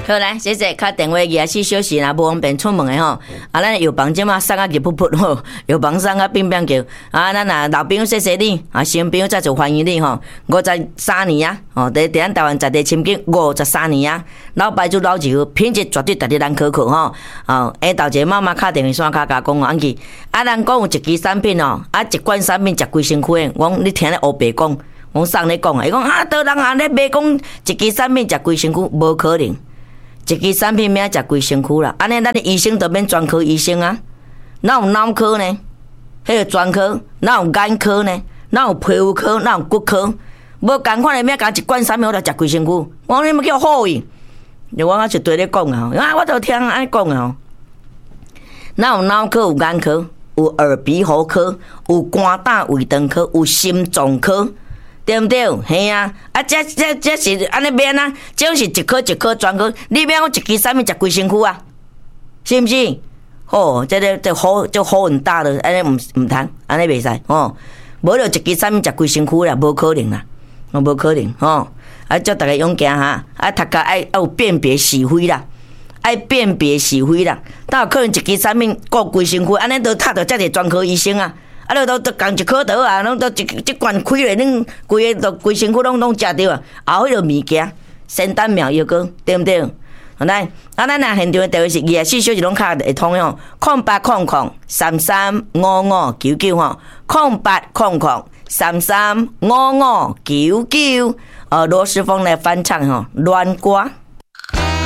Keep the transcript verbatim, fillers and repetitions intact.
好来，谢谢，打电话二十四小时啦，无方便出门的吼。啊，咱药房即马送啊热噗噗吼，药房送啊乒乒叫。啊，咱啊老朋友谢谢你，啊新朋友再就欢迎你吼。五十三年啊，哦，伫伫咱台湾在地深耕五十三年啊，老牌子老字号，品质绝对值得咱可靠吼。哦，下头一个妈妈打电话线卡甲讲安去，啊，咱讲有一支产品哦，啊一罐产品食规身躯的，我讲你听咧黑白讲。我送你讲啊，伊讲啊，倒人安尼卖讲一支产品食规身躯，无可能。一支产品免食规身躯啦，安尼咱的医生都免专科医生啊，哪有脑科呢？迄个专科，哪有眼科呢？哪有皮肤科？哪有骨科？无共款的免讲一罐产品我就食规身躯，我讲你们叫好意，就我啊是对咧讲啊，啊我都听安尼讲啊。哪有脑科？有眼科，有耳鼻喉科，有肝胆胃肠科，有心脏科。对不对？嘿啊！啊，这这这是安尼免啊，这是一科一科专科，你免我一支产品食规身躯啊，是不是？哦，这个这好就好很大的，安尼唔唔通，安尼袂使哦。无就一支产品食规身躯啦，无可能啦，哦，无可能哦。啊，叫大家勇敢哈，啊，读家爱要有辨别是非啦，爱辨别是非啦。但有可能一支产品顾规身躯，安尼都读到遮个专科医生啊。啊，你都都共一颗刀啊，拢都一一罐开咧，恁规个都规身躯拢拢食着啊，后迄个物件仙丹妙药膏，对不对？好来，啊，咱若现场的电话是二十四小时拢卡会通吼，空八空空三三五五九九吼，空八空空三三五五九九，呃，罗时丰来翻唱吼，乱歌。